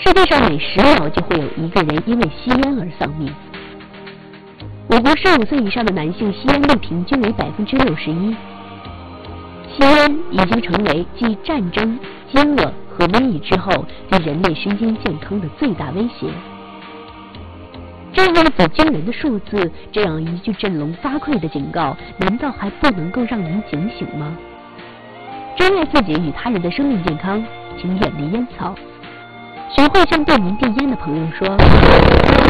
世界上每10秒就会有1个人因为吸烟而丧命。我国15岁以上的男性吸烟率平均为61%。吸烟已经成为继战争、饥饿和瘟疫之后对人类身心健康的最大威胁。这样子惊人的数字，这样一句振聋发聩的警告，难道还不能够让您警醒吗？珍爱自己与他人的生命健康，请远离烟草。学会向对您递烟的朋友说。